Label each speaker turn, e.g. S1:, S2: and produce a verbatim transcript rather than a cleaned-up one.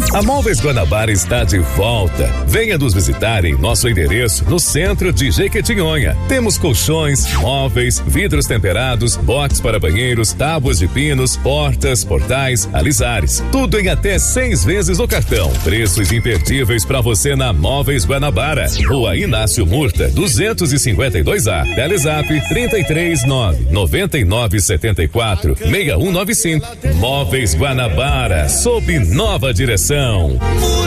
S1: A Móveis Guanabara está de volta. Venha nos visitar em nosso endereço no centro de Jequitinhonha. Temos colchões, móveis, vidros temperados, box para banheiros, tábuas de pinos, portas, portais, alisares. Tudo em até seis vezes no cartão. Preços imperdíveis para você na Móveis Guanabara. Rua Inácio Murta, duzentos e cinquenta e dois A. Telezap trinta e três nove noventa e nove setenta e quatro seis um nove cinco. Móveis Guanabara, sob nova direção.